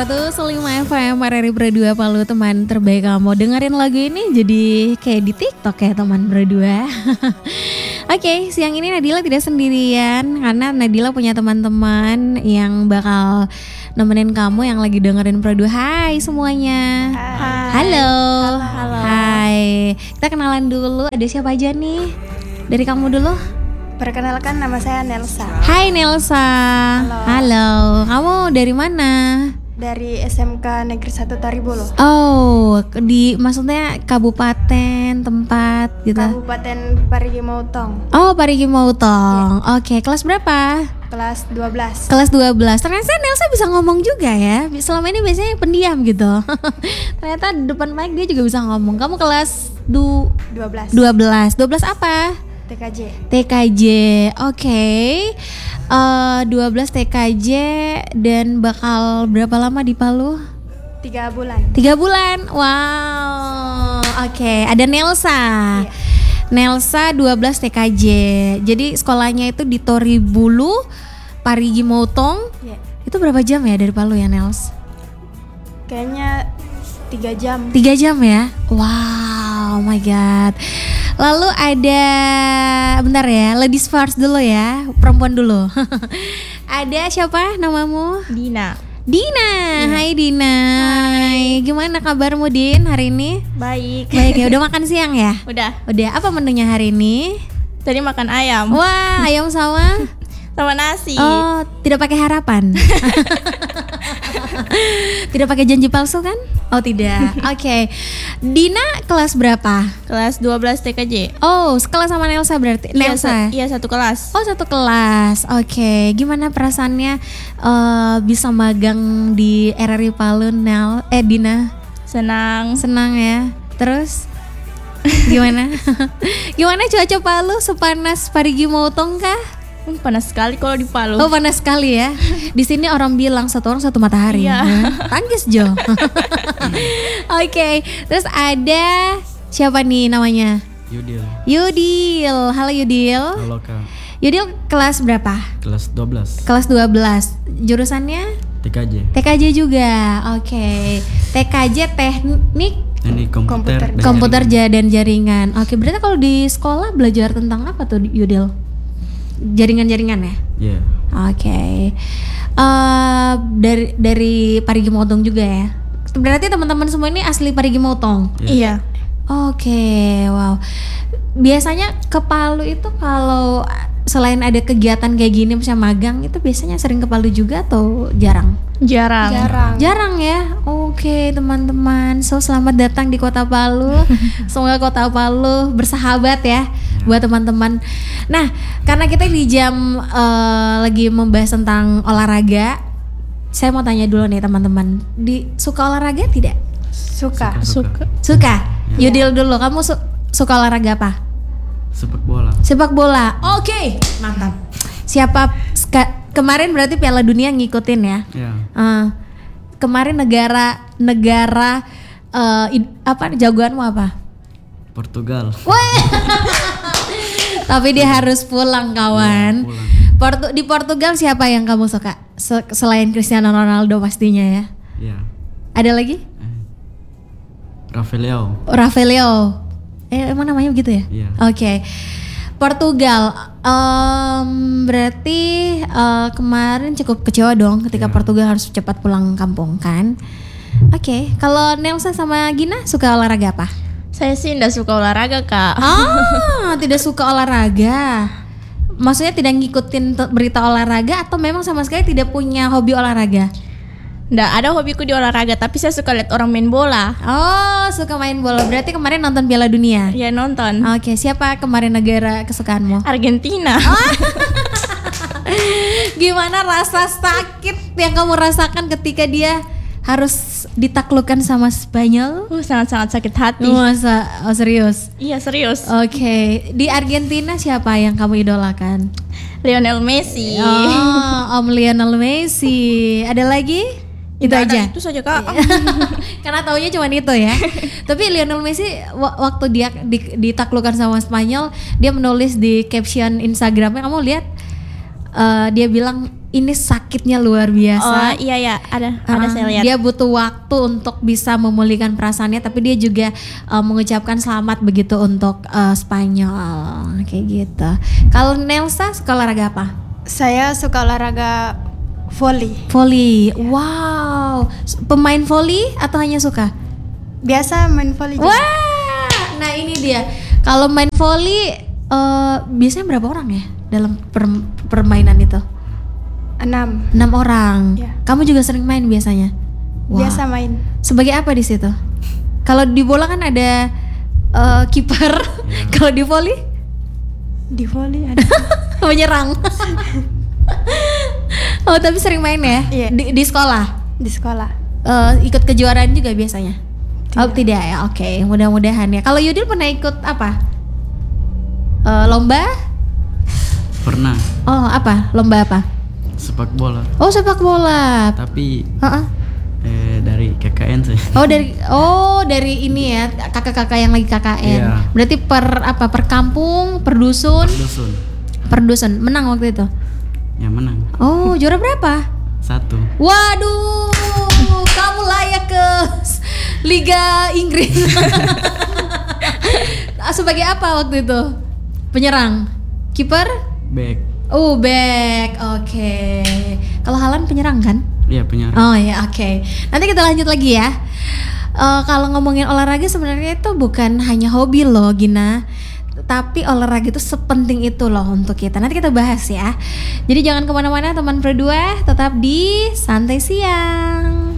101,5 FM RRI Berdua Palu, teman terbaik kamu. Dengerin lagu ini jadi kayak di TikTok ya teman berdua. Oke, siang ini Nadila tidak sendirian karena Nadila punya teman-teman yang bakal nemenin kamu yang lagi dengerin Berdua. Hai semuanya. Hai. Halo. Halo. Hai. Kita kenalan dulu. Ada siapa aja nih? Dari kamu dulu. Perkenalkan, nama saya Nelsa. Hai Nelsa. Halo. Kamu dari mana? Dari SMK Negeri 1 Taribolo. Oh, maksudnya kabupaten, tempat gitu. Kabupaten Parigi Motong. Oh, Parigi Motong. Oke, kelas berapa? Kelas 12. Kelas 12. Ternyata Nelsa bisa ngomong juga ya. Selama ini biasanya pendiam gitu. Ternyata di depan mic dia juga bisa ngomong. Kamu kelas 12. 12. 12 apa? TKJ. TKJ. Oke. 12 TKJ dan bakal berapa lama di Palu? 3 bulan. 3 bulan. Wow. Oke, ada Nelsa. Iya. Nelsa 12 TKJ. Jadi sekolahnya itu di Toribulu, Parigi Motong. Iya. Itu berapa jam ya dari Palu ya, Nels? Kayaknya 3 jam. 3 jam ya? Wow, oh my god. Lalu ada, bentar ya, ladies first dulu ya, perempuan dulu. Ada siapa namamu? Dina. Dina, hai Dina. Hai. Gimana kabarmu Din hari ini? Baik. Baik ya, udah makan siang ya? Udah. Udah, apa menunya hari ini? Tadi makan ayam. Wah, ayam sama? Sama nasi. Oh, tidak pakai harapan? Tidak pakai janji palsu kan? Oh tidak. Oke. Dina kelas berapa? Kelas 12 TKJ. Oh, sekelas sama Nelsa berarti. Nelsa. Iya, satu kelas. Oh, satu kelas. Oke. Gimana perasaannya bisa magang di RRI Palu, Dina? Senang. Senang ya. Terus gimana? Gimana cuaca Palu, sepanas Parigi Motong kah? Panas sekali kalau di Palu. Oh, panas sekali ya. Di sini orang bilang satu orang satu matahari. Iya. Tangkis Jo. Oke. Terus ada siapa nih namanya? Yudil. Yudil. Halo Yudil. Halo Kak. Yudil kelas berapa? Kelas 12. Kelas 12. Jurusannya? TKJ. TKJ juga. Oke. TKJ teknik Ini komputer. komputer dan jaringan. Oke, berarti kalau di sekolah belajar tentang apa tuh Yudil? Jaringan-jaringan ya? Iya. Oke. Dari Parigi Motong juga ya? Berarti teman-teman semua ini asli Parigi Motong? Iya. Oke, wow. Biasanya ke Palu itu kalau selain ada kegiatan kayak gini misalnya magang, itu biasanya sering ke Palu juga atau jarang? Jarang. Jarang ya? Oke teman-teman, so selamat datang di Kota Palu. Semoga Kota Palu bersahabat ya buat teman-teman. Nah, karena kita di jam lagi membahas tentang olahraga, saya mau tanya dulu nih teman-teman, suka olahraga tidak? Suka. Suka? Yudil dulu, kamu suka olahraga apa? Sepak bola. Sepak bola. Oke, mantap. Siapa kemarin berarti Piala Dunia ngikutin ya? Iya. Kemarin negara jagoanmu apa? Portugal. Wah. Tapi dia harus pulang kawan. Ya, pulang. Di Portugal siapa yang kamu suka? Selain Cristiano Ronaldo pastinya ya. Iya. Ada lagi? Rafaeleo. Emang namanya begitu ya? Iya. Oke. Portugal. Berarti kemarin cukup kecewa dong ketika Iya. Portugal harus cepat pulang kampung kan? Oke. Kalau Nelsa sama Gina suka olahraga apa? Saya sih enggak suka olahraga, Kak. Tidak suka olahraga. Maksudnya tidak ngikutin berita olahraga atau memang sama sekali tidak punya hobi olahraga? Nggak ada hobiku di olahraga, tapi saya suka lihat orang main bola. Oh, suka main bola. Berarti kemarin nonton Piala Dunia? Ya nonton. Oke, siapa kemarin negara kesukaanmu? Argentina. Gimana rasa sakit yang kamu rasakan ketika dia harus ditaklukkan sama Spanyol? Sangat-sangat sakit hati. Masa? Oh serius? Iya serius. Oke, di Argentina siapa yang kamu idolakan? Lionel Messi. Oh, Om Lionel Messi. Ada lagi? Itu Nggak ada, aja. itu saja Kak. Karena taunya cuma itu ya. Tapi Lionel Messi waktu dia ditaklukkan sama Spanyol, dia menulis di caption Instagramnya, kamu lihat? Dia bilang ini sakitnya luar biasa. Oh iya ya, ada saya lihat. Dia butuh waktu untuk bisa memulihkan perasaannya, tapi dia juga mengucapkan selamat begitu untuk Spanyol kayak gitu. Kalau Nelsa suka olahraga apa? Saya suka olahraga volley. Volley. Wow. Pemain volley atau hanya suka? Biasa main volley juga. Wah. Nah ini dia. Kalau main volley biasanya berapa orang ya dalam permainan itu? 6. 6 orang. Ya. Kamu juga sering main biasanya? Wah. Biasa main. Sebagai apa di situ? Kalau di bola kan ada kiper. Kalau di volley? Di volley ada. Menyerang. Oh tapi sering main ya? Iya. Di sekolah? Di sekolah. Ikut kejuaraan juga biasanya? Oh Tidak. tidak ya, oke. Mudah-mudahan ya. Kalau Yudil pernah ikut apa? Lomba? Pernah Oh apa? Lomba apa? sepak bola. Oh sepak bola. Tapi Heeh. dari KKN saya. Dari ini ya, kakak-kakak yang lagi KKN. Iya. Berarti per kampung, per dusun? Dusun. Per dusun. Menang waktu itu? Ya menang. Oh, juara berapa? 1. Waduh, kamu layak ke Liga Inggris. Sebagai apa waktu itu? Penyerang? Kiper? Back. Oh, back. Oke. Kalau Haaland penyerang kan? Iya penyerang. Oh ya, oke. Nanti kita lanjut lagi ya. Kalau ngomongin olahraga sebenarnya itu bukan hanya hobi loh, Gina. Tapi olahraga itu sepenting itu loh untuk kita. Nanti kita bahas ya. Jadi jangan kemana-mana teman berdua, tetap di Santai Siang.